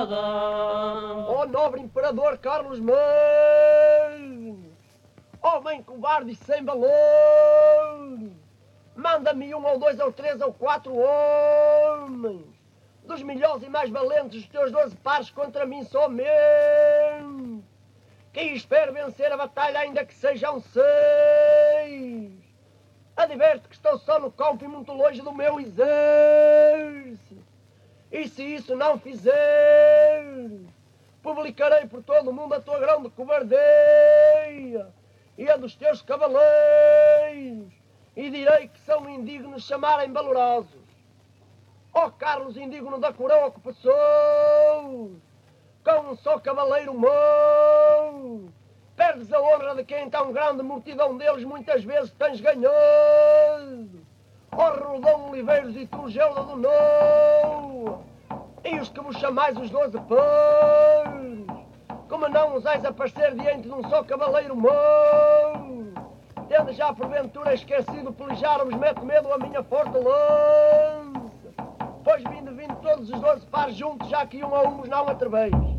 espada. Ó nobre imperador Carlos Magno, homem covarde e sem valor, manda-me 1 ou 2 ou 3 ou 4 homens, dos melhores e mais valentes dos teus 12 pares contra mim somente, que espero vencer a batalha ainda que sejam 6. Adverte que estou só no campo e muito longe do meu exército, e se isso não fizer, publicarei por todo o mundo a tua grande cobardia e a dos teus cavaleiros, e direi que são indignos chamarem valorosos. Ó Carlos, indigno da coroa que passou, com um só cavaleiro mau, perdes a honra de quem tão grande multidão deles muitas vezes tens ganhado. Ó Rodão Oliveiros e tu, Gelda do Noa, e os que vos chamais os 12 pares, como não osais aparecer diante de um só cavaleiro mau, tendo já porventura esquecido pelejar-vos mete medo a minha forte lança, pois vindo todos os 12 pares juntos, já que 1 a 1 vos não atreveis.